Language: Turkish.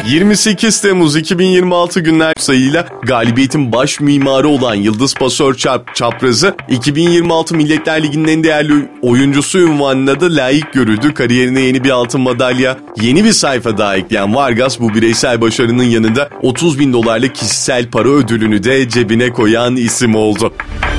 28 Temmuz 2026 günler sayıyla galibiyetin baş mimarı olan Yıldız Pasör Çaprazı 2026 Milletler Ligi'nin en değerli oyuncusu unvanına da layık görüldü. Kariyerine yeni bir altın madalya, yeni bir sayfa daha ekleyen Vargas bu bireysel başarının yanında $30.000 kişisel para ödülünü de cebine koyan isim oldu.